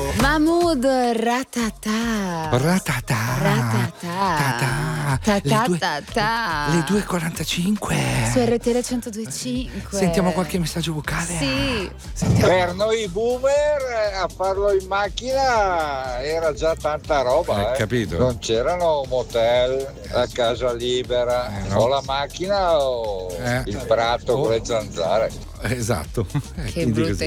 Mahmood Ratata. Le 2:45 su RTL 102.5. Sentiamo qualche messaggio vocale. Sì. Per noi boomer a farlo in macchina era già tanta roba, capito? Non c'erano motel, la casa libera, no. o la macchina o il prato con le zanzare. Esatto. Che brutta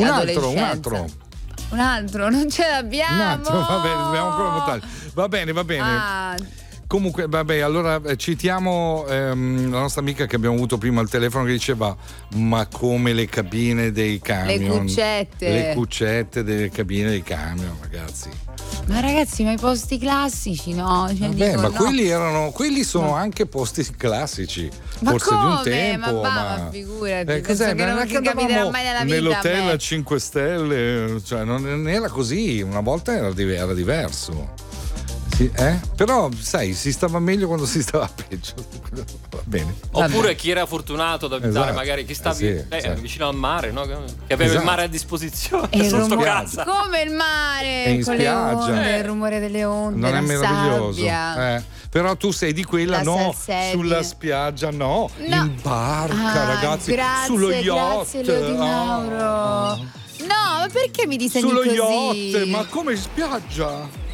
un altro, non ce l'abbiamo. Un altro, va bene, dobbiamo ancora votare. Va bene. Comunque, vabbè, allora citiamo la nostra amica che abbiamo avuto prima al telefono che diceva: ma come le cabine dei camion, le cuccette delle cabine dei camion, ragazzi. Ma ragazzi, ma i posti classici, no? Cioè, vabbè, ma no. quelli sono anche posti classici. Ma forse come? Di un tempo, ma figurati, cos'è? Che non capiterà mai nella vita. Nell'hotel a 5 stelle, cioè non era così, una volta era diverso. Sì, però sai, si stava meglio quando si stava peggio. Va bene. Oppure chi era fortunato ad abitare, magari chi sta vicino al mare, no? Che aveva il mare a disposizione. Come il mare, in con spiaggia. le onde, il rumore delle onde, non la è meraviglioso? sabbia. Però tu sei di quella, no, salsedine. sulla spiaggia, no, in barca, ragazzi, grazie, sullo yacht. Grazie, Leo Di Mauro. No, ma perché mi disegni sullo così? yacht, ma come in spiaggia?